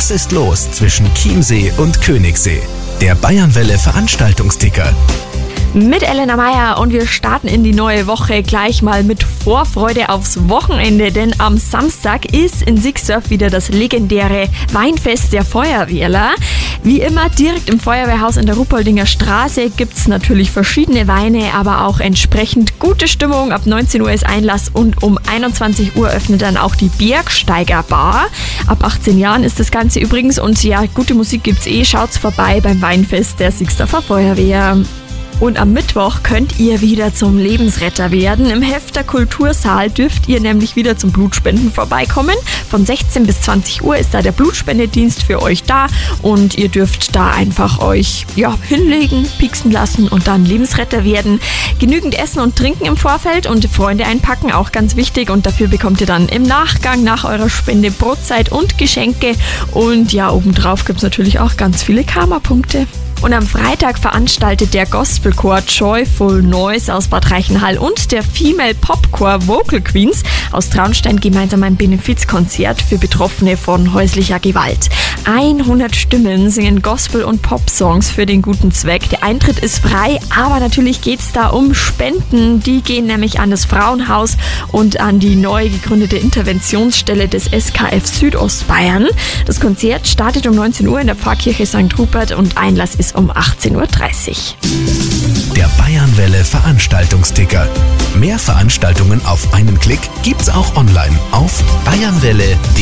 Was ist los zwischen Chiemsee und Königssee? Der Bayernwelle Veranstaltungsticker. Mit Elena Meyer und wir starten in die neue Woche gleich mal mit Vorfreude aufs Wochenende, denn am Samstag ist in Sixdorf wieder das legendäre Weinfest der Feuerwehrler. Wie immer direkt im Feuerwehrhaus in der Ruppoldinger Straße gibt's natürlich verschiedene Weine, aber auch entsprechend gute Stimmung. Ab 19 Uhr ist Einlass und um 21 Uhr öffnet dann auch die Bergsteigerbar. Ab 18 Jahren ist das Ganze übrigens und ja, gute Musik gibt's Schaut's vorbei beim Weinfest der Sixdorfer Feuerwehr. Und am Mittwoch könnt ihr wieder zum Lebensretter werden. Im Hefter Kultursaal dürft ihr nämlich wieder zum Blutspenden vorbeikommen. Von 16 bis 20 Uhr ist da der Blutspendedienst für euch da und ihr dürft da einfach euch hinlegen, pieksen lassen und dann Lebensretter werden. Genügend Essen und Trinken im Vorfeld und Freunde einpacken, auch ganz wichtig. Und dafür bekommt ihr dann im Nachgang nach eurer Spende Brotzeit und Geschenke. Und ja, obendrauf gibt es natürlich auch ganz viele Karma-Punkte. Und am Freitag veranstaltet der Gospelchor Joyful Noise aus Bad Reichenhall und der Female Popchor Vocal Queens aus Traunstein gemeinsam ein Benefizkonzert für Betroffene von häuslicher Gewalt. 100 Stimmen singen Gospel- und Pop-Songs für den guten Zweck. Der Eintritt ist frei, aber natürlich geht es da um Spenden. Die gehen nämlich an das Frauenhaus und an die neu gegründete Interventionsstelle des SKF Südostbayern. Das Konzert startet um 19 Uhr in der Pfarrkirche St. Rupert und Einlass ist um 18.30 Uhr. Der Bayernwelle Veranstaltungsticker. Mehr Veranstaltungen auf einen Klick gibt's auch online auf bayernwelle.de.